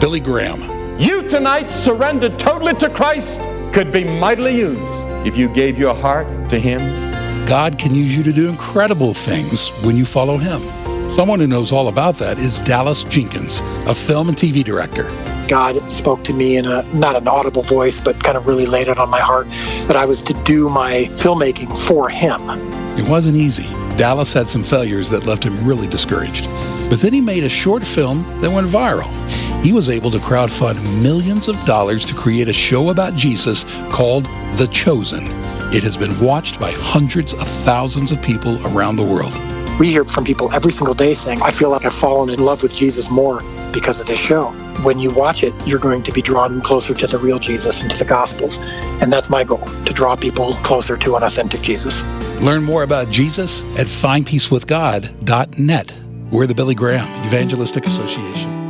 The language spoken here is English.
Billy Graham. You tonight surrendered totally to Christ could be mightily used if you gave your heart to Him. God can use you to do incredible things when you follow Him. Someone who knows all about that is Dallas Jenkins, a film and TV director. God spoke to me in not an audible voice, but kind of really laid it on my heart that I was to do my filmmaking for Him. It wasn't easy. Dallas had some failures that left him really discouraged. But then he made a short film that went viral. He was able to crowdfund millions of dollars to create a show about Jesus called The Chosen. It has been watched by hundreds of thousands of people around the world. We hear from people every single day saying, I feel like I've fallen in love with Jesus more because of this show. When you watch it, you're going to be drawn closer to the real Jesus and to the Gospels. And that's my goal, to draw people closer to an authentic Jesus. Learn more about Jesus at findpeacewithgod.net. We're the Billy Graham Evangelistic Association.